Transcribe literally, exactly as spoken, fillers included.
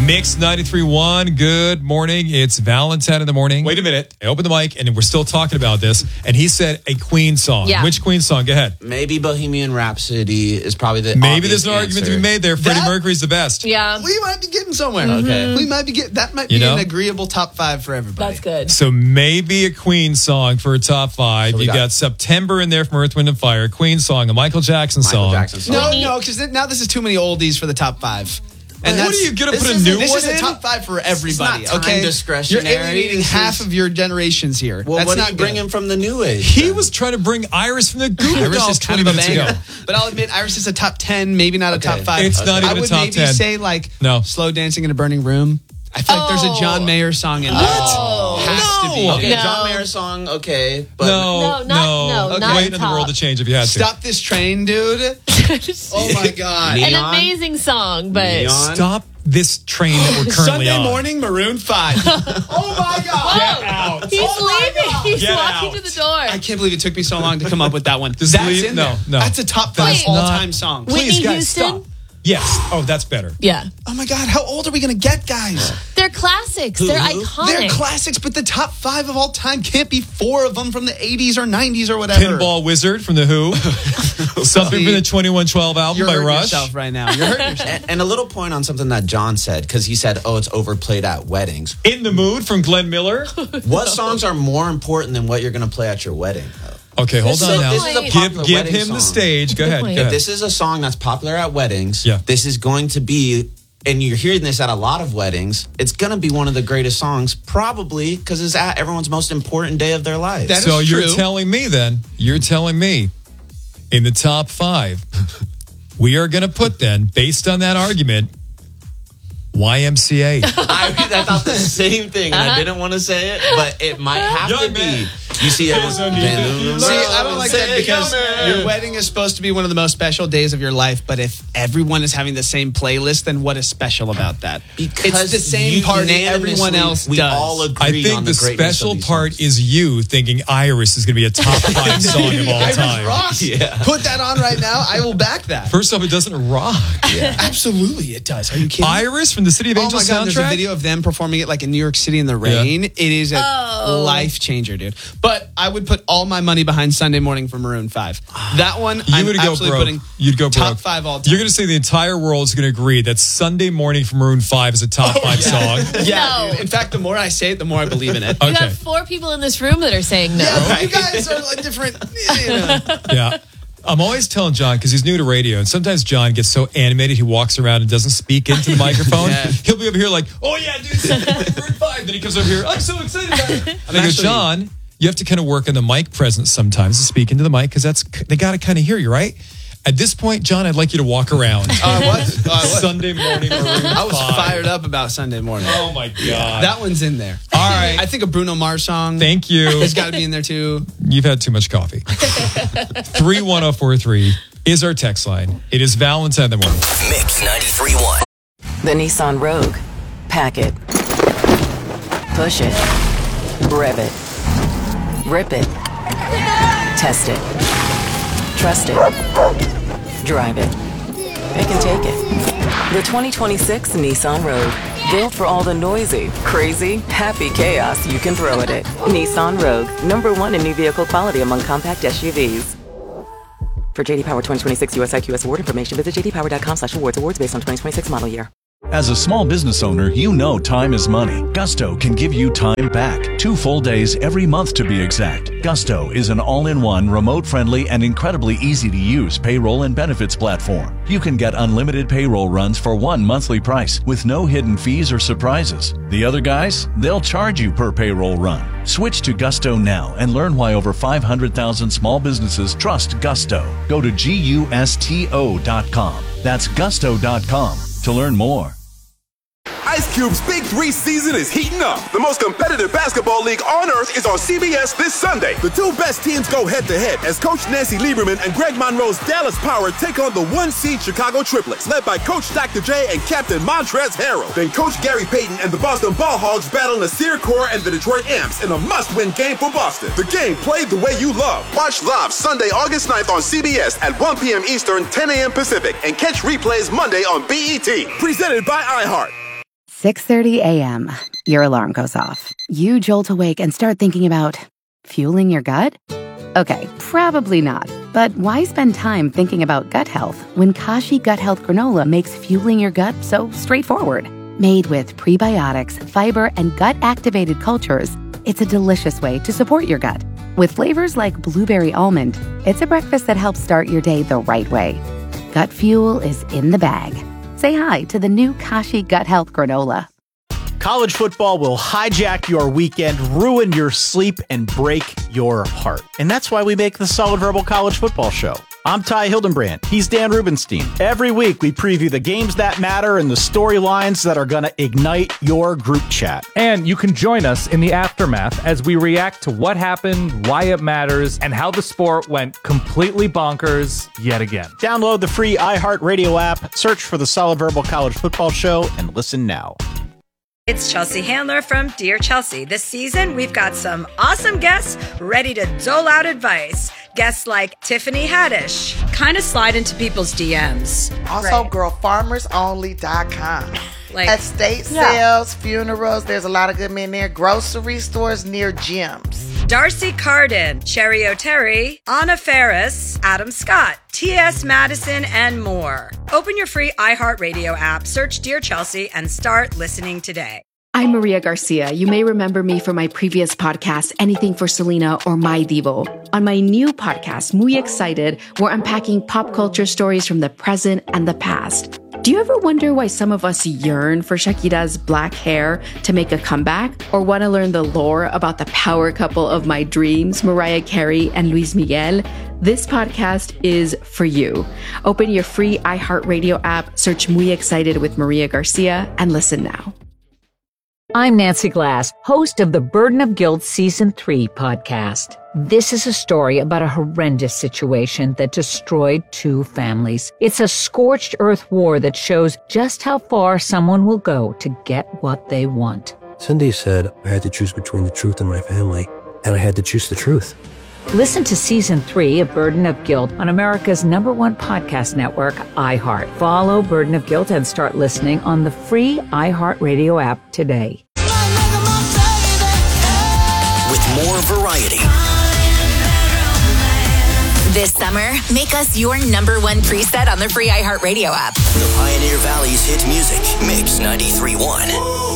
Mix ninety-three point one. Good morning. It's Valentine in the morning. Wait a minute. I opened the mic and we're still talking about this. And he said a Queen song. Yeah. Which Queen song? Go ahead. Maybe Bohemian Rhapsody is probably the Maybe there's an answer. argument to be made there. Freddie That- Mercury's the best. Yeah. We might be getting somewhere. Okay. We might be getting, that might be You know? an agreeable top five for everybody. That's good. So maybe a Queen song for a top five. So we you got, got- September in there from Earth, Wind and Fire. Queen song, a Michael Jackson Michael song. Jackson song. No, We need- no, because now this is too many oldies for the top five. And What that's- are you gonna this put a is- new This one is a in? top five for everybody. It's not time okay, discretionary. You're alienating This half is- of your generations here. Well, That's what not are you bringing good. from the new age? He then? was trying to bring Iris from the Google Iris Dolls is kind twenty of a minutes banger, ago. but I'll admit Iris is a top ten, maybe not a Okay. top five. It's not I even a would top maybe ten. say like No. Slow Dancing in a Burning Room. I feel like there's a John Oh. Mayer song in there. Oh. Has to be. No. Okay, No. John Mayer song, okay. But No, No, not- no, Okay. not Wait on the world top. to change if you had to. Stop this train, dude. Oh my god. An Neon? amazing song, but Neon? Stop this train that we're currently Sunday on. morning, Maroon five. Oh my god. Get out. He's Oh my leaving. God. He's Get walking out. to the door. I can't believe it took me so long to come up with that one. Just That's leave- in no, there. no. That's a top five That's all-time not- song. Whitney Please, guys, Houston? stop. Yes. Oh, that's better. Yeah. Oh my god, how old are we gonna get, guys? They're classics. They're Who? iconic. They're classics, but the top five of all time can't be four of them from the eighties or nineties or whatever. Pinball Wizard from The Who. Something from the twenty-one twelve album You're by hurting Rush. yourself right now. You're hurting yourself. And, and a little point on something that John said, because he said, oh, it's overplayed at weddings. In the Mood from Glenn Miller. What songs are more important than what you're going to play at your wedding? Okay, hold This on is a- now. this is a give popular give wedding him the song. stage. Go ahead. point. Go If ahead. this is a song that's popular at weddings, Yeah. this is going to be, and you're hearing this at a lot of weddings, it's going to be one of the greatest songs, probably because it's at everyone's most important day of their lives. That So is you're true. telling me then, you're telling me in the top five, we are going to put then, based on that argument, Y M C A. I, I thought the same thing, and I didn't want to say it, but it might have Young to man. be. You see, it was. See, See, I don't like that Say it, because young man. your wedding is supposed to be one of the most special days of your life. But if everyone is having the same playlist, then what is special about that? it's the same party everyone unanimously, else we does. all agree I think on the the greatness special of these part songs. is you thinking Iris is going to be a top five song of all Iris time. Ross. Yeah. Put that on right now. I will back that. First off, it doesn't rock. Absolutely, it does. Are you kidding? Iris from the City of Oh Angels my god, there's a soundtrack. video of them performing it like in New York City in the rain. It is a Oh. life changer, dude. But I would put all my money behind Sunday Morning for Maroon five. That one, You I'm would go absolutely broke. putting You'd go top broke. five all time. You're going to say the entire world is going to agree that Sunday Morning from Maroon five is a top five song. yeah, No. dude. In fact, the more I say it, the more I believe in it. You Okay. have four people in this room that are saying no. Yeah, but you guys are like different. You know. Yeah. I'm always telling John, because he's new to radio, and sometimes John gets so animated he walks around and doesn't speak into the microphone. Yeah. He'll be over here like, oh yeah, dude, Sunday Morning Maroon five. Then he comes over here, I'm so excited about it. And I go, actually- John, you have to kind of work on the mic presence sometimes to speak into the mic, because that's they got to kind of hear you, right? At this point, John, I'd like you to walk around. Oh, I was. Oh, I was. Sunday Morning Maroon I was five. fired up about Sunday Morning. Oh my God. That one's in there. All right. I think a Bruno Mars song. Thank you. Has got to be in there too. You've had too much coffee. three one zero four three is our text line. It is Valentine in the morning. Mix ninety-three point one. The Nissan Rogue. Pack it. Push it. Rev it. Rip it. Test it. Trust it. Drive it. Pick and take it. The twenty twenty-six Nissan Rogue. Built for all the noisy, crazy, happy chaos you can throw at it. Nissan Rogue. Number one in new vehicle quality among compact S U Vs. For J D Power twenty twenty-six U S I Q S award information, visit j d power dot com slash awards. Awards based on twenty twenty-six model year. As a small business owner, you know time is money. Gusto can give you time back. Two full days every month to be exact. Gusto is an all-in-one, remote-friendly, and incredibly easy-to-use payroll and benefits platform. You can get unlimited payroll runs for one monthly price with no hidden fees or surprises. The other guys, they'll charge you per payroll run. Switch to Gusto now and learn why over five hundred thousand small businesses trust Gusto. Go to gusto dot com. That's gusto dot com to learn more. Ice Cube's Big Three season is heating up. The most competitive basketball league on earth is on C B S this Sunday. The two best teams go head-to-head as Coach Nancy Lieberman and Greg Monroe's Dallas Power take on the one-seed Chicago Triplets, led by Coach Doctor J and Captain Montrezl Harrell. Then Coach Gary Payton and the Boston Ball Hogs battle Nasir Kaur and the Detroit Amps in a must-win game for Boston. The game played the way you love. Watch live Sunday, August ninth on C B S at one p.m. Eastern, ten a.m. Pacific, and catch replays Monday on B E T. Presented by iHeart. six thirty a.m. Your alarm goes off. You jolt awake and start thinking about fueling your gut? Okay, probably not. But why spend time thinking about gut health when Kashi Gut Health Granola makes fueling your gut so straightforward? Made with prebiotics, fiber, and gut-activated cultures, it's a delicious way to support your gut. With flavors like blueberry almond, it's a breakfast that helps start your day the right way. Gut fuel is in the bag. Say hi to the new Kashi Gut Health Granola. College football will hijack your weekend, ruin your sleep, and break your heart. And that's why we make the Solid Verbal College Football Show. I'm Ty Hildenbrand. He's Dan Rubenstein. Every week, we preview the games that matter and the storylines that are going to ignite your group chat. And you can join us in the aftermath as we react to what happened, why it matters, and how the sport went completely bonkers yet again. Download the free iHeartRadio app, search for the Solid Verbal College Football Show, and listen now. It's Chelsea Handler from Dear Chelsea. This season, we've got some awesome guests ready to dole out advice. Guests like Tiffany Haddish, kind of slide into people's D Ms. Also, right. girl farmers only dot com. Like estate yeah. sales, funerals, there's a lot of good men there. Grocery stores near gyms. Darcy Carden, Sherry O'Terry, Anna Ferris, Adam Scott, T S Madison, and more. Open your free iHeartRadio app, search Dear Chelsea, and start listening today. I'm Maria Garcia. You may remember me from my previous podcast, Anything for Selena or My Divo. On my new podcast, Muy Excited, we're unpacking pop culture stories from the present and the past. Do you ever wonder why some of us yearn for Shakira's black hair to make a comeback? Or want to learn the lore about the power couple of my dreams, Mariah Carey and Luis Miguel? This podcast is for you. Open your free iHeartRadio app, search Muy Excited with Maria Garcia, and listen now. I'm Nancy Glass, host of the Burden of Guilt Season three podcast. This is a story about a horrendous situation that destroyed two families. It's a scorched earth war that shows just how far someone will go to get what they want. Cindy said I had to choose between the truth and my family, and I had to choose the truth. Listen to Season three of Burden of Guilt on America's number one podcast network, iHeart. Follow Burden of Guilt and start listening on the free iHeartRadio app today. With more variety. This summer, make us your number one preset on the free iHeartRadio app. The Pioneer Valley's hit music, Mix ninety-three point one.